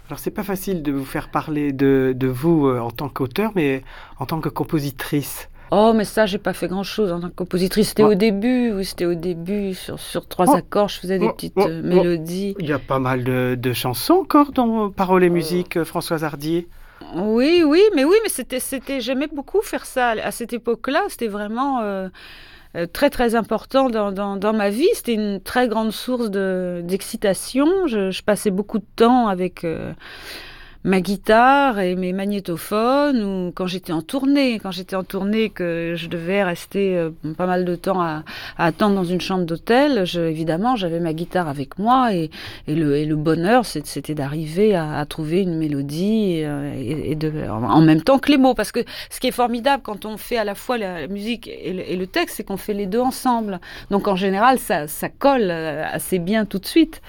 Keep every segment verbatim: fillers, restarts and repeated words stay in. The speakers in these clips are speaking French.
Alors, c'est pas facile de vous faire parler de, de vous euh, en tant qu'auteur, mais en tant que compositrice. Oh, mais ça, j'ai pas fait grand-chose en tant que compositrice. C'était Oh. au début, oui, c'était au début, sur, sur trois Oh. accords, je faisais des Oh. petites Oh. euh, Oh. mélodies. Il y a pas mal de, de chansons encore dans Paroles et musique, euh, Françoise Hardy. Oui, oui, mais oui, mais c'était, c'était, j'aimais beaucoup faire ça à cette époque-là. C'était vraiment euh, euh, très, très important dans, dans, dans ma vie. C'était une très grande source de, d'excitation. Je, je passais beaucoup de temps avec euh, ma guitare et mes magnétophones, ou quand j'étais en tournée, quand j'étais en tournée, que je devais rester euh, pas mal de temps à, à attendre dans une chambre d'hôtel, je, évidemment, j'avais ma guitare avec moi, et, et, le, et le bonheur, c'était d'arriver à, à trouver une mélodie et, et, et de, en même temps que les mots. Parce que ce qui est formidable quand on fait à la fois la musique et le, et le texte, c'est qu'on fait les deux ensemble. Donc en général, ça, ça colle assez bien tout de suite.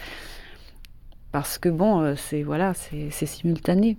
Parce que bon, c'est voilà, c'est, c'est simultané.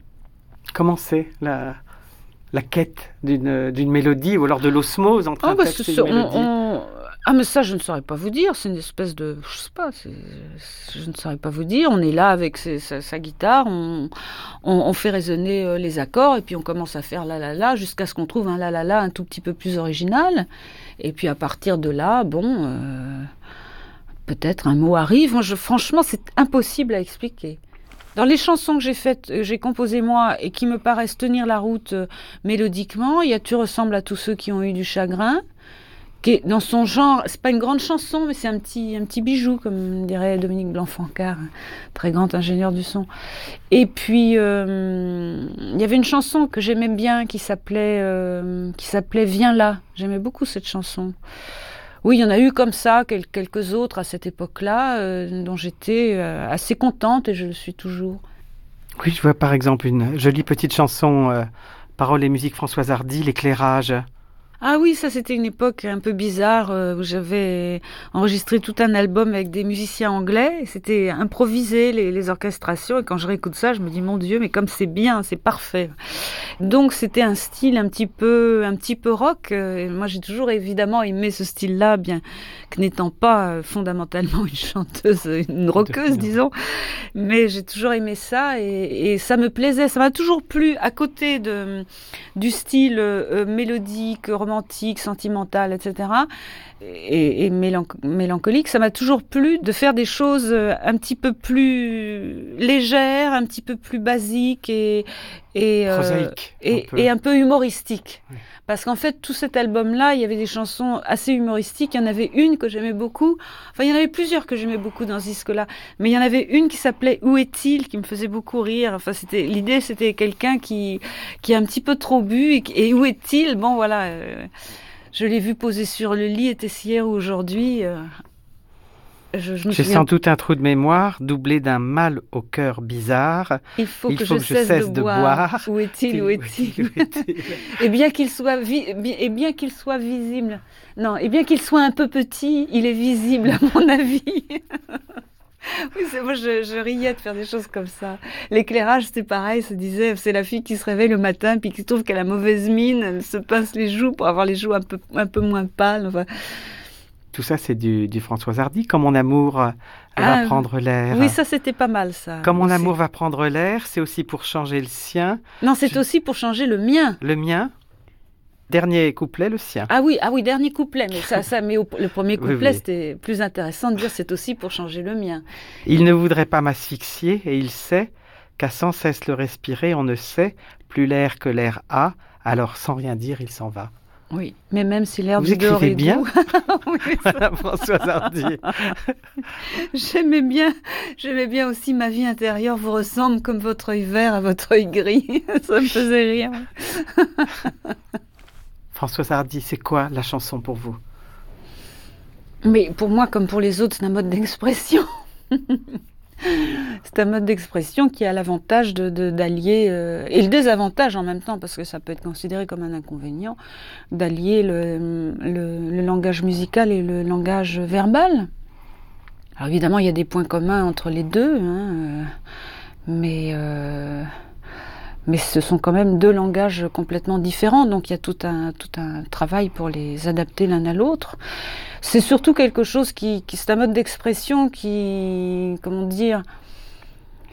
Comment c'est la, la quête d'une, d'une mélodie ou alors de l'osmose entre oh, un bah, texte ce, et une on, mélodie on... Ah, mais ça, je ne saurais pas vous dire. C'est une espèce de... Je sais pas, c'est... je ne saurais pas vous dire. On est là avec ses, sa, sa guitare, on, on, on fait résonner les accords, et puis on commence à faire la la la jusqu'à ce qu'on trouve un la la la un tout petit peu plus original. Et puis à partir de là, bon... Euh... peut-être un mot arrive. Moi, je, franchement, c'est impossible à expliquer. Dans les chansons que j'ai faites, euh, j'ai composées moi et qui me paraissent tenir la route euh, mélodiquement, il y a Tu ressembles à tous ceux qui ont eu du chagrin, qui est dans son genre, c'est pas une grande chanson, mais c'est un petit, un petit bijou, comme dirait Dominique Blanc-Foncart, un très grand ingénieur du son. Et puis, euh, il y avait une chanson que j'aimais bien qui s'appelait, euh, qui s'appelait Viens là. J'aimais beaucoup cette chanson. Oui, il y en a eu comme ça, quelques autres à cette époque-là, euh, dont j'étais euh, assez contente, et je le suis toujours. Oui, je vois par exemple une jolie petite chanson, euh, Paroles et musique Françoise Hardy, L'éclairage. Ah oui, ça c'était une époque un peu bizarre euh, où j'avais enregistré tout un album avec des musiciens anglais. C'était improvisé, les, les orchestrations, et quand je réécoute ça, je me dis mon Dieu, mais comme c'est bien, c'est parfait. Donc c'était un style un petit peu, un petit peu rock. Et moi j'ai toujours évidemment aimé ce style-là, bien que n'étant pas fondamentalement une chanteuse, une rockeuse, disons. Mais j'ai toujours aimé ça, et, et ça me plaisait. Ça m'a toujours plu, à côté de, du style euh, mélodique, romantique, sentimental, et cetera, et, et mélanc- mélancolique, ça m'a toujours plu de faire des choses un petit peu plus légères, un petit peu plus basiques et et prosaïque, euh, et, un peu. et un peu humoristiques. Oui. Parce qu'en fait, tout cet album-là, il y avait des chansons assez humoristiques. Il y en avait une que j'aimais beaucoup. Enfin, il y en avait plusieurs que j'aimais beaucoup dans ce disque-là. Mais il y en avait une qui s'appelait Où est-il, qui me faisait beaucoup rire. Enfin, c'était l'idée, c'était quelqu'un qui qui a un petit peu trop bu, et, et où est-il? Bon, voilà. Euh, je l'ai vu poser sur le lit, était-ce hier ou aujourd'hui? Euh, je, je me J'ai souviens... sans doute un trou de mémoire, doublé d'un mal au cœur bizarre. Il faut Il que, faut je, que je cesse cesse de, de boire. boire. Où est-il? Où est-il? Où est-il? Et bien qu'il soit vi- et bien qu'il soit visible, non, et bien qu'il soit un peu petit, il est visible à mon avis. Oui, c'est, moi je, je riais de faire des choses comme ça. L'éclairage, c'était pareil, se disait, c'est la fille qui se réveille le matin puis qui trouve qu'elle a mauvaise mine, elle se pince les joues pour avoir les joues un peu, un peu moins pâles. Enfin. Tout ça, c'est du, du Françoise Hardy. Comme mon amour euh, Ah, va prendre l'air. Oui, ça c'était pas mal ça. Comme mon aussi. amour va prendre l'air, c'est aussi pour changer le sien. Non, c'est Je- aussi pour changer le mien. Le mien. Dernier couplet, le sien. Ah oui, ah oui, dernier couplet, mais ça, ça, mais au- le premier Oui, couplet, oui. c'était plus intéressant de dire c'est aussi pour changer le mien. Il ne voudrait pas m'asphyxier et il sait qu'à sans cesse le respirer, on ne sait plus l'air que l'air a, alors sans rien dire, il s'en va. Oui, mais même si l'air Vous du dehors écrivez est bien. doux. Oui, mais ça- Voilà, Françoise Hardy. J'aimais bien, j'aimais bien aussi ma vie intérieure vous ressemble comme votre œil vert à votre œil gris. Ça me faisait rire. Françoise Hardy, c'est quoi la chanson pour vous? Mais pour moi, comme pour les autres, c'est un mode d'expression. C'est un mode d'expression qui a l'avantage de, de, d'allier, euh, et le désavantage en même temps, parce que ça peut être considéré comme un inconvénient, d'allier le, le, le langage musical et le langage verbal. Alors évidemment, il y a des points communs entre les deux, hein, euh, mais, euh, mais ce sont quand même deux langages complètement différents, donc il y a tout un, tout un travail pour les adapter l'un à l'autre. C'est surtout quelque chose qui, qui c'est un mode d'expression qui, comment dire,